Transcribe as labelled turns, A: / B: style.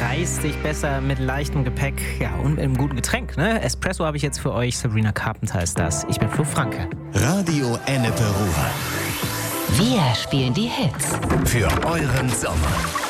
A: verreist sich besser mit leichtem Gepäck, ja, und mit einem guten Getränk, ne? Espresso habe ich jetzt für euch. Sabrina Carpenter ist das. Ich bin Flo Franke.
B: Radio Ennepe Ruhr.
C: Wir spielen die Hits
B: Für euren Sommer.